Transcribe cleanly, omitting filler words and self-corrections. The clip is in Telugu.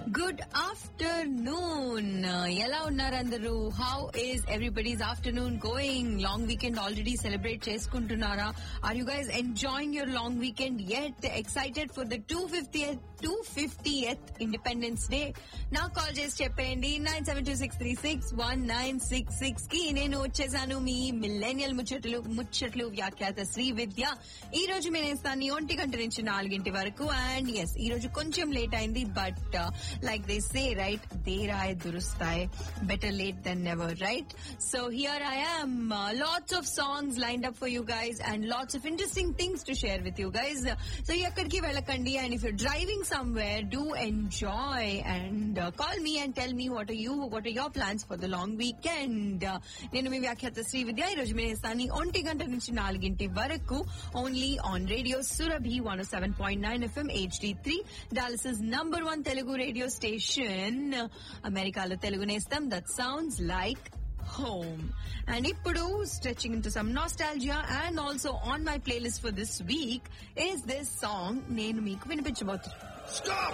Good afternoon. ఎలా ఉన్నారు అందరూ? How is everybody's afternoon going? Long weekend already celebrate చేసుకుంటున్నారా? Are you guys enjoying your long weekend yet? Excited for the 250th independence day? నాకు కాల్ చేసి చెప్పేయండి 9726361966 కి. నేను వచ్చేసాను మీ మిల్లెనియల్ ముచ్చట్లు వ్యాఖ్యాత శ్రీ విద్య. ఈ రోజు మీ నేస్తాన్ని 1 గంట నుంచి 4 గంటల వరకు. అండ్ ఎస్, ఈ రోజు కొంచెం లేట్ అయింది, but like they say, right, deraye durustay, better late than never, right? So here I am, lots of songs lined up for you guys and lots of interesting things to share with you guys. So ekkadiki velakandi, and if you're driving somewhere, do enjoy and call me and tell me what are your plans for the long weekend. Nenu mi vyakhyata Sri Vidya. Ee roju mere stani 1 ganta nunchi 4 ginti varaku only on Radio Surabhi 107.9 FM HD3, Dallas's #1 Telugu radio station. Americalo Telugu Nestam that sounds like home. And ippudu stretching into some nostalgia, and also on my playlist for this week is this song nenu meeku vinipinchabothunna.